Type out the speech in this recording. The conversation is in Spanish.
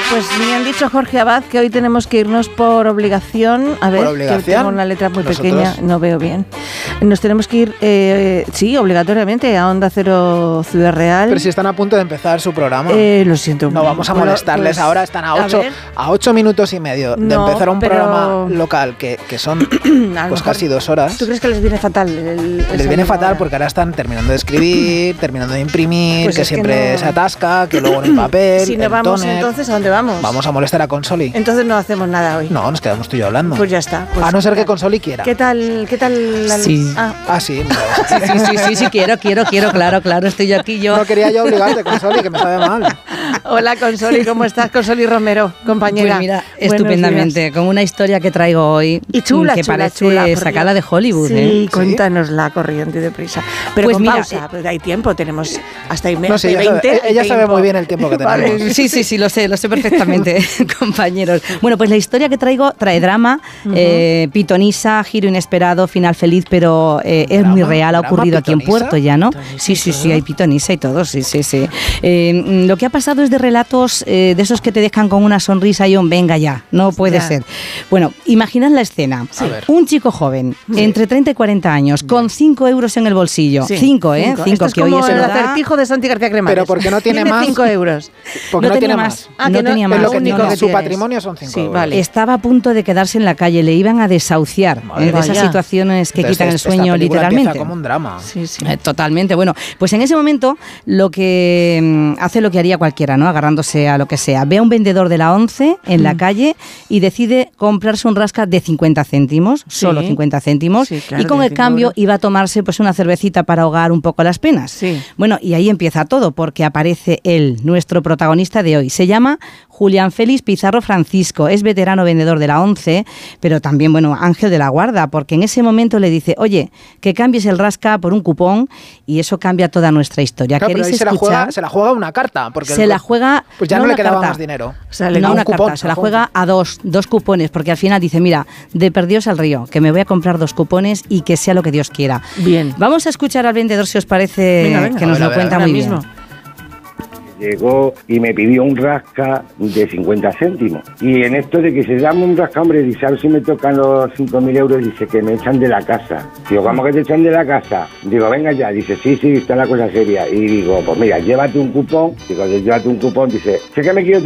Pues me han dicho Jorge Abad que hoy tenemos que irnos por obligación. A ver, ¿por obligación? Que tengo una letra muy ¿Nosotros? pequeña, no veo bien. Nos tenemos que ir, sí, obligatoriamente a Onda Cero Ciudad Real. Pero si están a punto de empezar su programa. Lo siento. No vamos a molestarles. Pues, ahora están a 8 minutos y medio de empezar un programa local que son pues casi 2 horas. ¿Tú crees que les viene fatal? Les viene fatal porque ahora están terminando de escribir, terminando de imprimir, pues que siempre no se atasca, que luego en el papel. Si no vamos, entonces, ¿a dónde vamos? Vamos a molestar a Consoli. Entonces no hacemos nada hoy. No, nos quedamos tú y yo hablando. Pues ya está. Pues a no ser que Consoli quiera. ¿Qué tal? Sí. Sí. Sí, quiero, claro, estoy yo aquí. No quería yo obligarte, Consoli, que me sabe mal. Hola, Consoli, ¿cómo estás? Consoli Romero, compañera. Pues mira, estupendamente, con una historia que traigo hoy y chula, que chula, parece chula, sacada de Hollywood. Sí, cuéntanosla, corriente y deprisa. Pero pues con mira, pausa, pues hay tiempo, tenemos hasta y no, sí, 20. Ella sabe muy bien el tiempo que tenemos. Vale, sí, lo sé perfectamente, compañeros. Bueno, pues la historia que traigo trae drama, pitonisa, giro inesperado, final feliz, pero es muy real, ha ocurrido aquí en Puerto ya, ¿no? Sí, hay pitonisa y todo, sí. Lo que ha pasado es de relatos de esos que te dejan con una sonrisa y un venga ya, no puede ser. Bueno, imaginad la escena. Sí. Un chico joven, entre 30 y 40 años, con 5 euros en el bolsillo. 5, ¿eh? 5, que hoy es el acertijo de Santi García Cremades. Pero ¿por qué no tiene más? 5 euros. Porque no tiene más. No tenía más. Es lo que único tiene que su tienes. patrimonio son 5 euros. Vale. Estaba a punto de quedarse en la calle, le iban a desahuciar de esas situaciones que quitan el sueño literalmente. Empieza como un drama. Sí. Totalmente. Bueno, pues en ese momento lo que hace lo que haría cualquiera, ¿no? Agarrándose a lo que sea. Ve a un vendedor de la 11 en la calle y decide comprarse un rasca de 50 céntimos, solo 50 céntimos, claro, y con el cambio iba a tomarse pues una cervecita para ahogar un poco las penas. Sí. Bueno, y ahí empieza todo, porque aparece él, nuestro protagonista de hoy. Se llama Julián Félix Pizarro Francisco, es veterano vendedor de la 11, pero también, bueno, ángel de la guarda, porque en ese momento le dice, oye, que cambies el rasca por un cupón, y eso cambia toda nuestra historia. Claro, ¿Queréis pero escuchar? Se la juega una carta. Porque se la juega... Pues ya no le quedaba carta, más dinero. O sea, no una carta, se la juega a dos cupones, porque al final dice, mira, de perdidos al río, que me voy a comprar 2 cupones y que sea lo que Dios quiera. Bien. Vamos a escuchar al vendedor, si os parece, venga, que nos lo cuenta muy bien. Llegó y me pidió un rasca de 50 céntimos. Y en esto de que se llama un rasca, hombre, dice, a ver si me tocan los 5.000 euros, dice que me echan de la casa. Digo, ¿cómo que te echan de la casa? Digo, venga ya. Dice, sí, está la cosa seria. Y digo, pues mira, llévate un cupón. Digo, llévate un cupón. Dice, sé que me quiero